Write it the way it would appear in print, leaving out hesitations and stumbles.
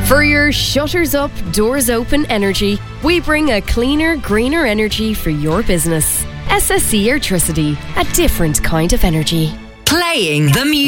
For your shutters up, doors open energy, we bring a cleaner, greener energy for your business. SSE Airtricity, a different kind of energy. Playing the music.